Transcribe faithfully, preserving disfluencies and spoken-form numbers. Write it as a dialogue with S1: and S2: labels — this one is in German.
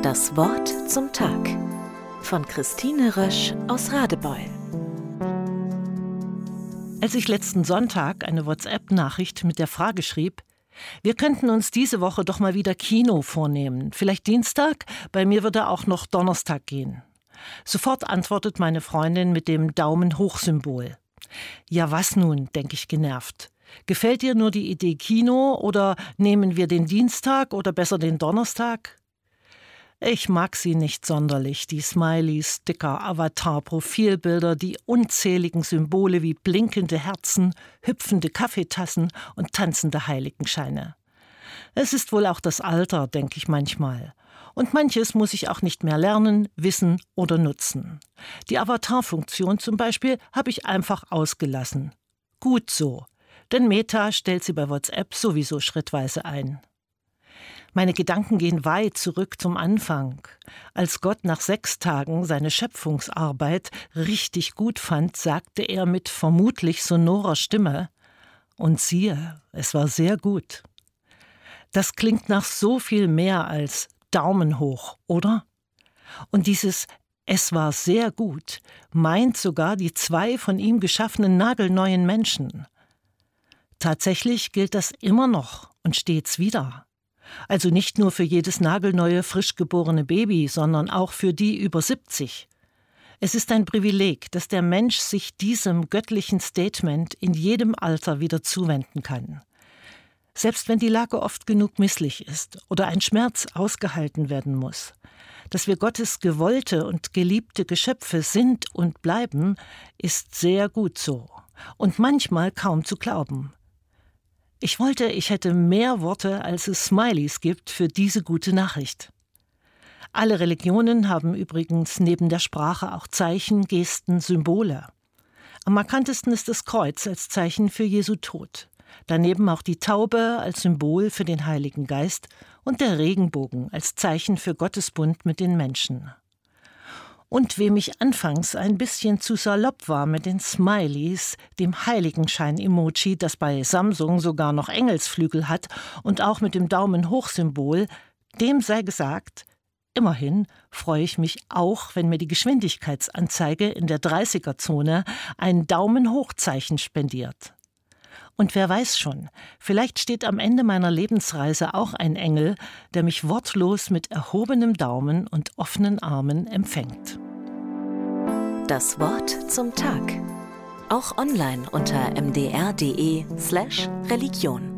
S1: Das Wort zum Tag von Christine Rösch aus Radebeul.
S2: Als ich letzten Sonntag eine WhatsApp-Nachricht mit der Frage schrieb, wir könnten uns diese Woche doch mal wieder Kino vornehmen, vielleicht Dienstag, bei mir würde auch noch Donnerstag gehen. Sofort antwortet meine Freundin mit dem Daumen-hoch-Symbol. Ja, was nun, denke ich genervt. Gefällt dir nur die Idee Kino oder nehmen wir den Dienstag oder besser den Donnerstag? Ich mag sie nicht sonderlich, die Smileys, Sticker, Avatar-Profilbilder, die unzähligen Symbole wie blinkende Herzen, hüpfende Kaffeetassen und tanzende Heiligenscheine. Es ist wohl auch das Alter, denke ich manchmal. Und manches muss ich auch nicht mehr lernen, wissen oder nutzen. Die Avatar-Funktion zum Beispiel habe ich einfach ausgelassen. Gut so, denn Meta stellt sie bei WhatsApp sowieso schrittweise ein. Meine Gedanken gehen weit zurück zum Anfang. Als Gott nach sechs Tagen seine Schöpfungsarbeit richtig gut fand, sagte er mit vermutlich sonorer Stimme: Und siehe, es war sehr gut. Das klingt nach so viel mehr als Daumen hoch, oder? Und dieses Es war sehr gut meint sogar die zwei von ihm geschaffenen nagelneuen Menschen. Tatsächlich gilt das immer noch und stets wieder. Also nicht nur für jedes nagelneue, frisch geborene Baby, sondern auch für die über siebzig. Es ist ein Privileg, dass der Mensch sich diesem göttlichen Statement in jedem Alter wieder zuwenden kann. Selbst wenn die Lage oft genug misslich ist oder ein Schmerz ausgehalten werden muss. Dass wir Gottes gewollte und geliebte Geschöpfe sind und bleiben, ist sehr gut so und manchmal kaum zu glauben. Ich wollte, ich hätte mehr Worte, als es Smileys gibt, für diese gute Nachricht. Alle Religionen haben übrigens neben der Sprache auch Zeichen, Gesten, Symbole. Am markantesten ist das Kreuz als Zeichen für Jesu Tod. Daneben auch die Taube als Symbol für den Heiligen Geist und der Regenbogen als Zeichen für Gottes Bund mit den Menschen. Und wem ich anfangs ein bisschen zu salopp war mit den Smileys, dem Heiligenschein-Emoji, das bei Samsung sogar noch Engelsflügel hat, und auch mit dem Daumen-hoch-Symbol, dem sei gesagt, immerhin freue ich mich auch, wenn mir die Geschwindigkeitsanzeige in der dreißiger-Zone ein Daumen-hoch-Zeichen spendiert. Und wer weiß schon, vielleicht steht am Ende meiner Lebensreise auch ein Engel, der mich wortlos mit erhobenem Daumen und offenen Armen empfängt.
S1: Das Wort zum Tag. Auch online unter m d r punkt d e slash Religion.